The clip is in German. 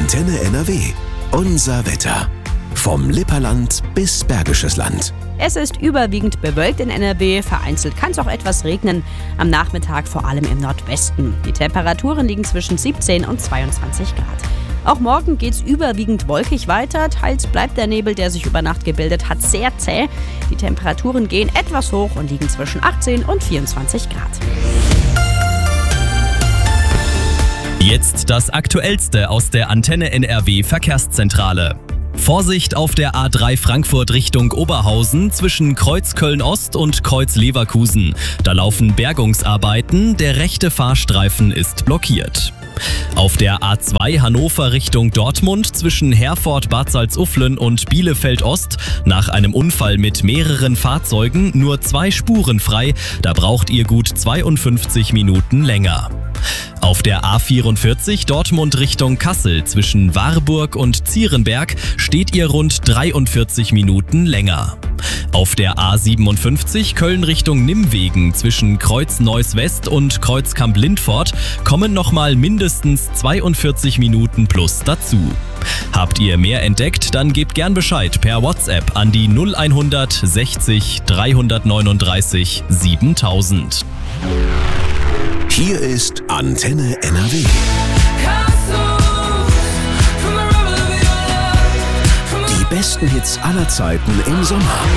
Antenne NRW. Unser Wetter. Vom Lipperland bis Bergisches Land. Es ist überwiegend bewölkt in NRW, vereinzelt kann es auch etwas regnen, am Nachmittag vor allem im Nordwesten. Die Temperaturen liegen zwischen 17 und 22 Grad. Auch morgen geht es überwiegend wolkig weiter, teils bleibt der Nebel, der sich über Nacht gebildet hat, sehr zäh. Die Temperaturen gehen etwas hoch und liegen zwischen 18 und 24 Grad. Jetzt das Aktuellste aus der Antenne NRW Verkehrszentrale. Vorsicht auf der A3 Frankfurt Richtung Oberhausen zwischen Kreuz Köln-Ost und Kreuz Leverkusen. Da laufen Bergungsarbeiten, der rechte Fahrstreifen ist blockiert. Auf der A2 Hannover Richtung Dortmund zwischen Herford Bad Salzuflen und Bielefeld Ost nach einem Unfall mit mehreren Fahrzeugen nur 2 Spuren frei, da braucht ihr gut 52 Minuten länger. Auf der A44 Dortmund Richtung Kassel zwischen Warburg und Zierenberg steht ihr rund 43 Minuten länger. Auf der A57 Köln Richtung Nimwegen zwischen Kreuz Neuss West und Kreuz Kamp-Lindfort kommen nochmal mindestens 42 Minuten plus dazu. Habt ihr mehr entdeckt, dann gebt gern Bescheid per WhatsApp an die 0100 60 339 7000. Hier ist Antenne NRW. Die besten Hits aller Zeiten im Sommer.